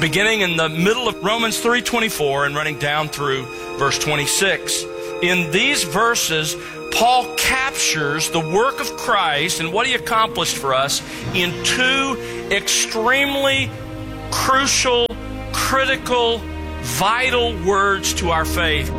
beginning in the middle of Romans 3:24 and running down through verse 26. In these verses, Paul captures the work of Christ and what He accomplished for us in two extremely crucial, critical, vital words to our faith.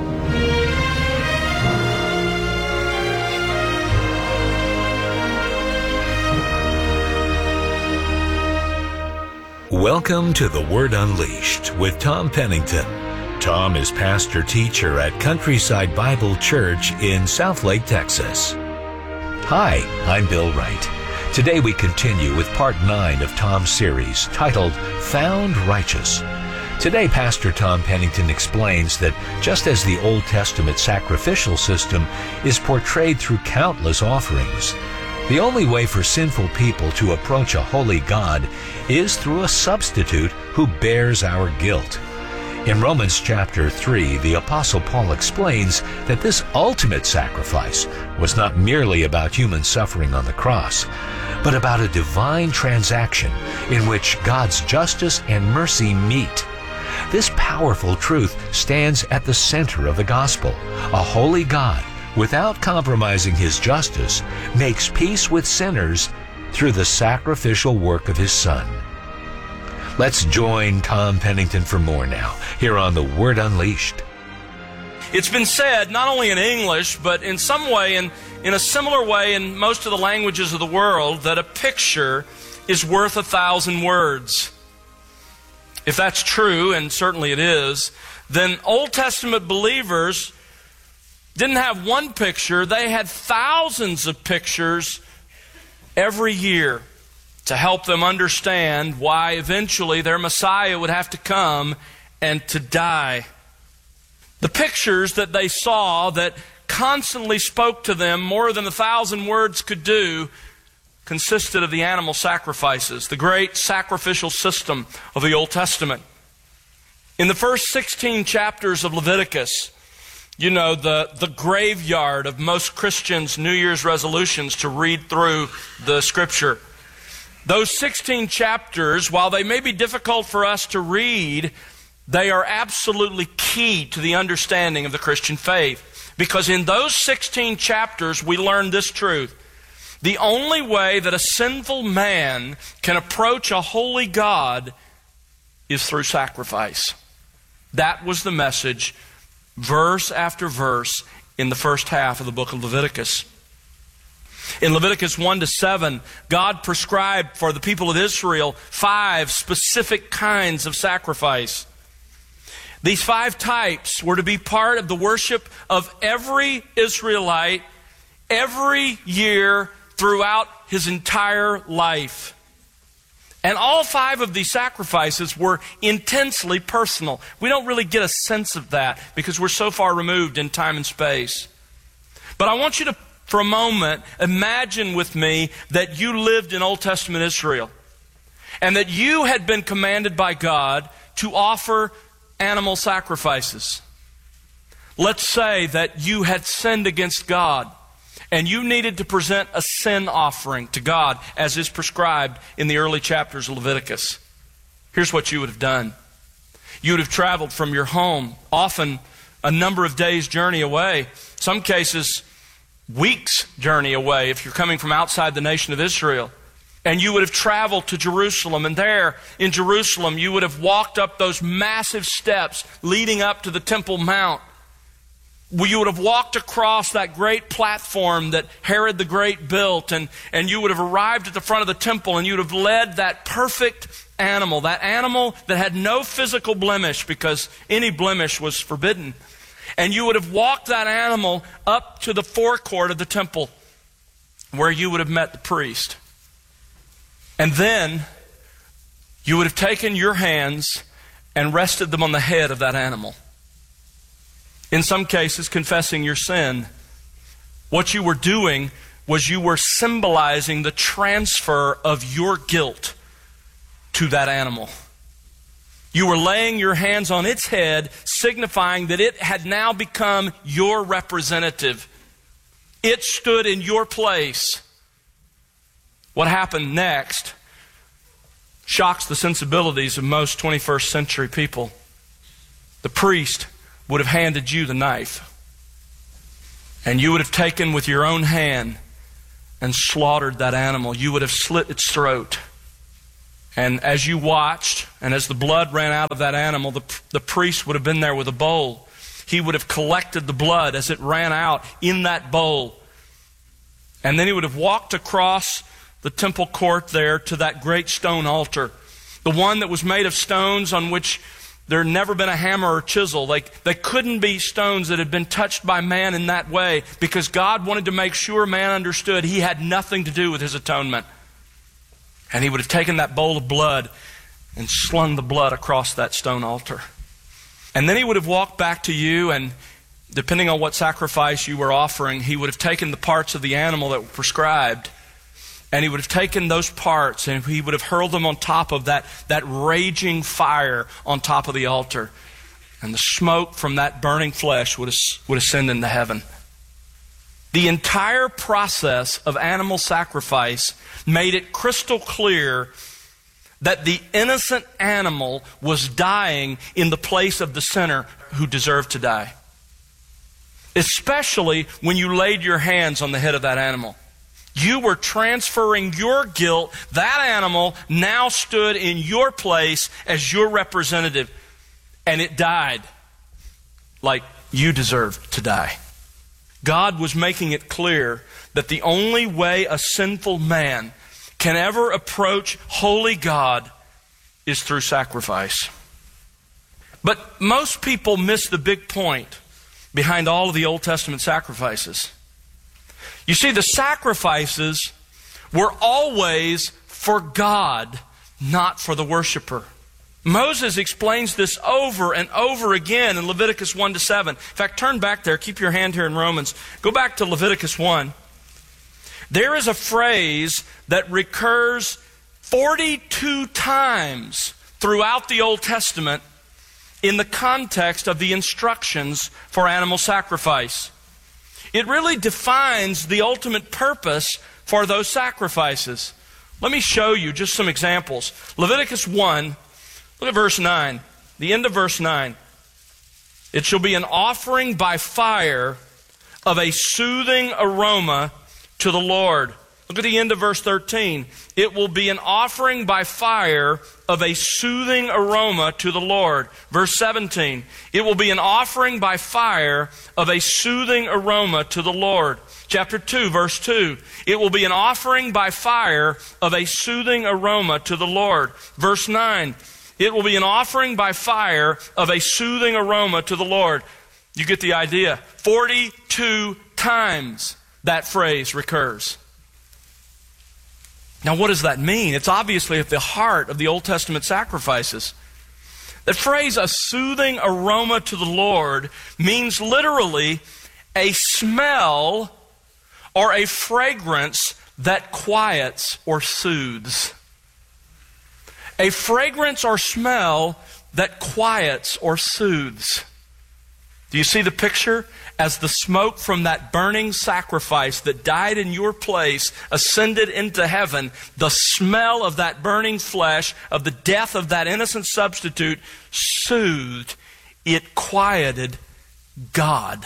Welcome to The Word Unleashed with Tom Pennington. Tom is pastor-teacher at Countryside Bible Church in Southlake, Texas. Hi, I'm Bill Wright. Today we continue with part 9 of Tom's series titled Found Righteous. Today, Pastor Tom Pennington explains that just as the Old Testament sacrificial system is portrayed through countless offerings, the only way for sinful people to approach a holy God is through a substitute who bears our guilt. In Romans chapter 3, the Apostle Paul explains that this ultimate sacrifice was not merely about human suffering on the cross, but about a divine transaction in which God's justice and mercy meet. This powerful truth stands at the center of the gospel. A holy God, without compromising His justice, makes peace with sinners through the sacrificial work of His Son. Let's join Tom Pennington for more now, here on The Word Unleashed. It's been said, not only in English, but in some way, in a similar way in most of the languages of the world, that a picture is worth 1,000 words. If that's true, and certainly it is, then Old Testament believers didn't have one picture, they had thousands of pictures every year to help them understand why eventually their Messiah would have to come and to die. The pictures that they saw that constantly spoke to them more than 1,000 words could do consisted of the animal sacrifices, the great sacrificial system of the Old Testament. In the first 16 chapters of Leviticus, you know, the graveyard of most Christians' New Year's resolutions to read through the Scripture. Those 16 chapters, while they may be difficult for us to read, they are absolutely key to the understanding of the Christian faith. Because in those 16 chapters, we learn this truth. The only way that a sinful man can approach a holy God is through sacrifice. That was the message, verse after verse, in the first half of the book of Leviticus. In Leviticus 1-7, God prescribed for the people of Israel 5 specific kinds of sacrifice. These 5 types were to be part of the worship of every Israelite every year throughout his entire life. And all 5 of these sacrifices were intensely personal. We don't really get a sense of that because we're so far removed in time and space. But I want you to, for a moment, imagine with me that you lived in Old Testament Israel and that you had been commanded by God to offer animal sacrifices. Let's say that you had sinned against God and you needed to present a sin offering to God as is prescribed in the early chapters of Leviticus. Here's what you would have done. You would have traveled from your home, often a number of days' journey away, some cases weeks' journey away if you're coming from outside the nation of Israel. And you would have traveled to Jerusalem, and there in Jerusalem you would have walked up those massive steps leading up to the Temple Mount. You would have walked across that great platform that Herod the Great built, and you would have arrived at the front of the temple, and you would have led that perfect animal, that animal that had no physical blemish because any blemish was forbidden. And you would have walked that animal up to the forecourt of the temple where you would have met the priest. And then you would have taken your hands and rested them on the head of that animal. In some cases, confessing your sin. What you were doing was you were symbolizing the transfer of your guilt to that animal. You were laying your hands on its head, signifying that it had now become your representative. It stood in your place. What happened next shocks the sensibilities of most 21st century people. The priest would have handed you the knife, and you would have taken with your own hand and slaughtered that animal. You would have slit its throat. And as you watched, and as the blood ran out of that animal, the priest would have been there with a bowl. He would have collected the blood as it ran out in that bowl. And then he would have walked across the temple court there to that great stone altar, the one that was made of stones on which there had never been a hammer or chisel. They couldn't be stones that had been touched by man in that way, because God wanted to make sure man understood he had nothing to do with his atonement. And he would have taken that bowl of blood and slung the blood across that stone altar. And then he would have walked back to you, and depending on what sacrifice you were offering, he would have taken the parts of the animal that were prescribed, and he would have taken those parts and he would have hurled them on top of that raging fire on top of the altar. And the smoke from that burning flesh would ascend into heaven. The entire process of animal sacrifice made it crystal clear that the innocent animal was dying in the place of the sinner who deserved to die. Especially when you laid your hands on the head of that animal. You were transferring your guilt. That animal now stood in your place as your representative, and it died like you deserved to die. God was making it clear that the only way a sinful man can ever approach holy God is through sacrifice. But most people miss the big point behind all of the Old Testament sacrifices. You see, the sacrifices were always for God, not for the worshiper. Moses explains this over and over again in Leviticus 1-7. In fact, turn back there. Keep your hand here in Romans. Go back to Leviticus 1. There is a phrase that recurs 42 times throughout the Old Testament in the context of the instructions for animal sacrifice. It really defines the ultimate purpose for those sacrifices. Let me show you just some examples. Leviticus 1, look at verse 9. The end of verse 9. It shall be an offering by fire of a soothing aroma to the Lord. Look at the end of verse 13. It will be an offering by fire of a soothing aroma to the Lord. Verse 17. It will be an offering by fire of a soothing aroma to the Lord. Chapter 2, verse 2. It will be an offering by fire of a soothing aroma to the Lord. Verse 9. It will be an offering by fire of a soothing aroma to the Lord. You get the idea. 42 times that phrase recurs. Now, what does that mean? It's obviously at the heart of the Old Testament sacrifices. The phrase, a soothing aroma to the Lord, means literally a smell or a fragrance that quiets or soothes. A fragrance or smell that quiets or soothes. Do you see the picture? As the smoke from that burning sacrifice that died in your place ascended into heaven, the smell of that burning flesh, of the death of that innocent substitute, soothed, it quieted God.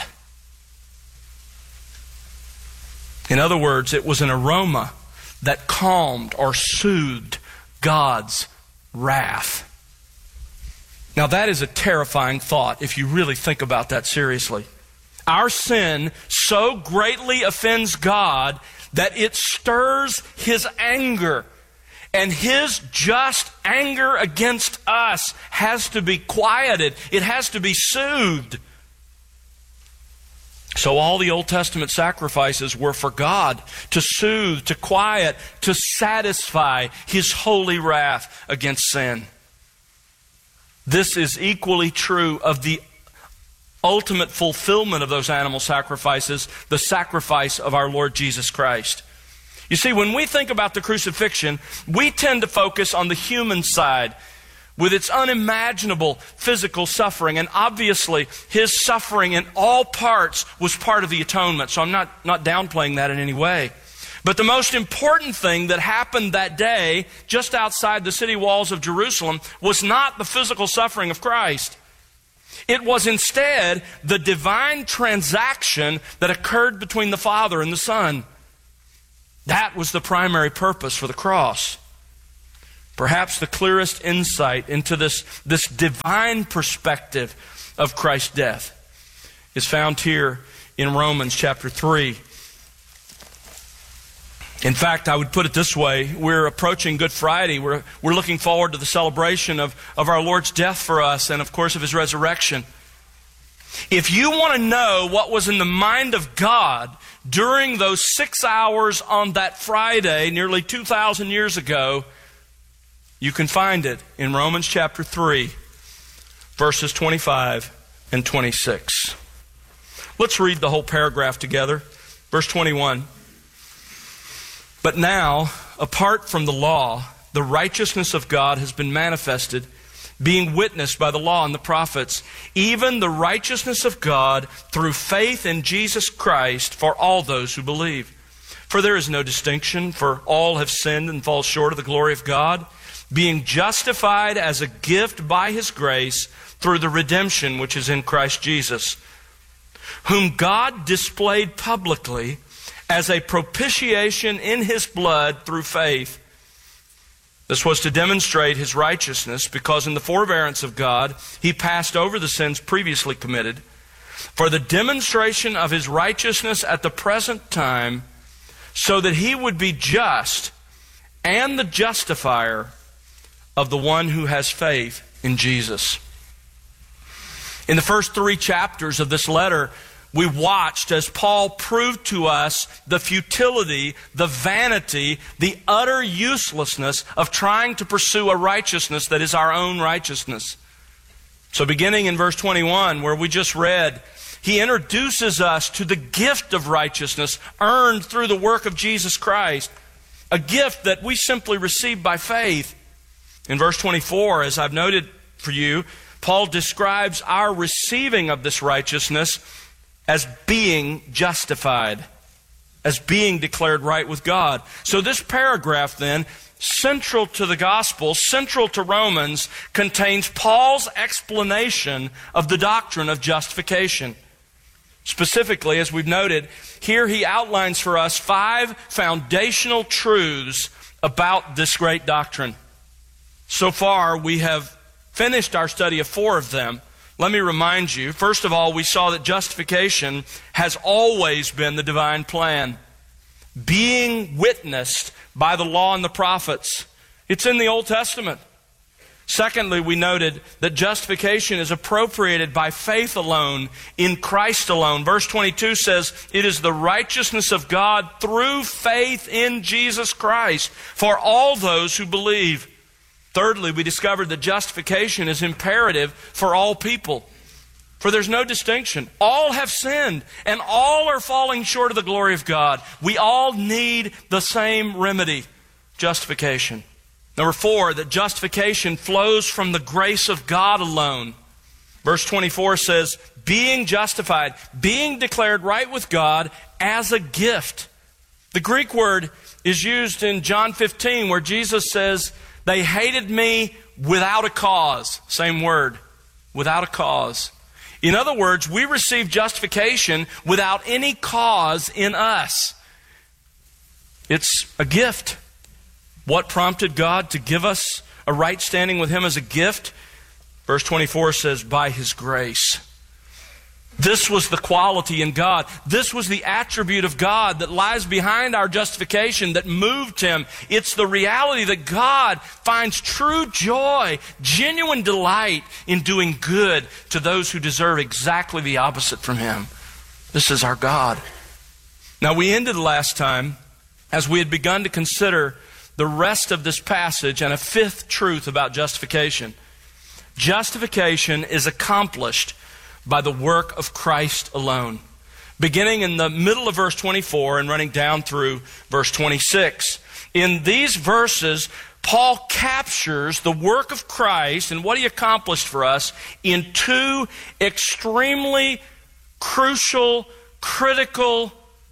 In other words, it was an aroma that calmed or soothed God's wrath. Now that is a terrifying thought if you really think about that seriously. Our sin so greatly offends God that it stirs His anger. And His just anger against us has to be quieted. It has to be soothed. So all the Old Testament sacrifices were for God to soothe, to quiet, to satisfy His holy wrath against sin. This is equally true of the ultimate fulfillment of those animal sacrifices, the sacrifice of our Lord Jesus Christ. You see, when we think about the crucifixion, we tend to focus on the human side with its unimaginable physical suffering. And obviously, His suffering in all parts was part of the atonement. So I'm not downplaying that in any way. But the most important thing that happened that day, just outside the city walls of Jerusalem, was not the physical suffering of Christ. It was instead the divine transaction that occurred between the Father and the Son. That was the primary purpose for the cross. Perhaps the clearest insight into this divine perspective of Christ's death is found here in Romans chapter 3. In fact, I would put it this way. We're approaching Good Friday. We're looking forward to the celebration of our Lord's death for us and, of course, of His resurrection. If you want to know what was in the mind of God during those 6 hours on that Friday, nearly 2,000 years ago, you can find it in Romans chapter 3, verses 25 and 26. Let's read the whole paragraph together. Verse 21. But now, apart from the law, the righteousness of God has been manifested, being witnessed by the law and the prophets, even the righteousness of God through faith in Jesus Christ for all those who believe. For there is no distinction, for all have sinned and fall short of the glory of God, being justified as a gift by His grace through the redemption which is in Christ Jesus, whom God displayed publicly as a propitiation in His blood through faith. This was to demonstrate His righteousness, because in the forbearance of God He passed over the sins previously committed, for the demonstration of His righteousness at the present time, so that He would be just and the justifier of the one who has faith in Jesus. In the first 3 chapters of this letter, we watched as Paul proved to us the futility, the vanity, the utter uselessness of trying to pursue a righteousness that is our own righteousness. So beginning in verse 21, where we just read, he introduces us to the gift of righteousness earned through the work of Jesus Christ, a gift that we simply receive by faith. In verse 24, as I've noted for you, Paul describes our receiving of this righteousness as being justified, as being declared right with God. So this paragraph then, central to the gospel, central to Romans, contains Paul's explanation of the doctrine of justification. Specifically, as we've noted, here he outlines for us 5 foundational truths about this great doctrine. So far, we have finished our study of 4 of them. Let me remind you, first of all, we saw that justification has always been the divine plan, being witnessed by the law and the prophets. It's in the Old Testament. Secondly, we noted that justification is appropriated by faith alone, in Christ alone. Verse 22 says, it is the righteousness of God through faith in Jesus Christ for all those who believe. Thirdly, we discovered that justification is imperative for all people. For there's no distinction. All have sinned, and all are falling short of the glory of God. We all need the same remedy, justification. Number 4, that justification flows from the grace of God alone. Verse 24 says, being justified, being declared right with God as a gift. The Greek word is used in John 15, where Jesus says, they hated me without a cause. Same word, without a cause. In other words, we receive justification without any cause in us. It's a gift. What prompted God to give us a right standing with Him as a gift? Verse 24 says, by His grace. This was the quality in God. This was the attribute of God that lies behind our justification that moved Him. It's the reality that God finds true joy, genuine delight in doing good to those who deserve exactly the opposite from Him. This is our God. Now, we ended last time as we had begun to consider the rest of this passage and a 5th truth about justification. Justification is accomplished by the work of Christ alone. Beginning in the middle of verse 24 and running down through verse 26. In these verses, Paul captures the work of Christ and what He accomplished for us in 2 extremely crucial, critical,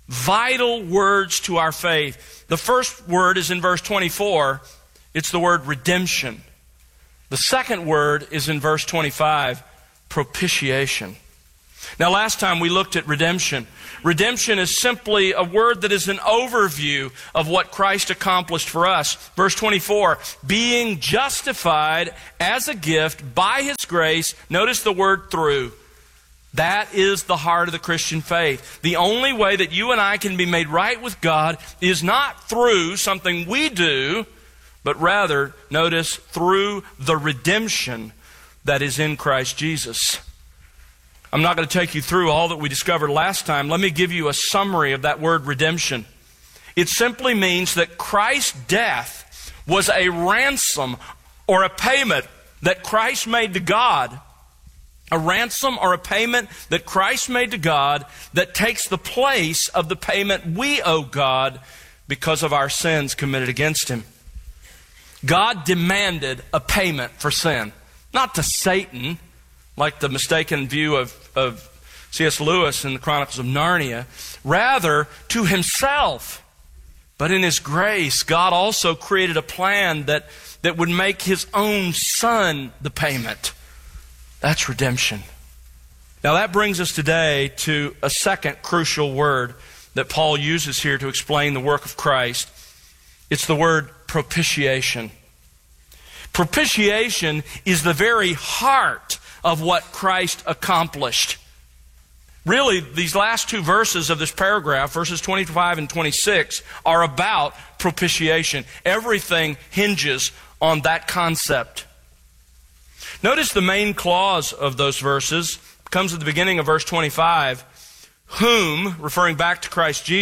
vital words to our faith. The first word is in verse 24. It's the word redemption. The second word is in verse 25, propitiation. Now, last time we looked at redemption. Redemption is simply a word that is an overview of what Christ accomplished for us. Verse 24, being justified as a gift by His grace. Notice the word through. That is the heart of the Christian faith. The only way that you and I can be made right with God is not through something we do, but rather, notice, through the redemption that is in Christ Jesus. I'm not going to take you through all that we discovered last time. Let me give you a summary of that word redemption. It simply means that Christ's death was a ransom or a payment that Christ made to God. A ransom or a payment that Christ made to God that takes the place of the payment we owe God because of our sins committed against Him. God demanded a payment for sin, not to Satan, like the mistaken view of C.S. Lewis in the Chronicles of Narnia, rather to Himself. But in His grace, God also created a plan that would make His own Son the payment. That's redemption. Now that brings us today to a second crucial word that Paul uses here to explain the work of Christ. It's the word propitiation. Propitiation is the very heart of what Christ accomplished. Really, these last two verses of this paragraph, verses 25 and 26, are about propitiation. Everything hinges on that concept. Notice the main clause of those verses comes at the beginning of verse 25. Whom, referring back to Christ Jesus,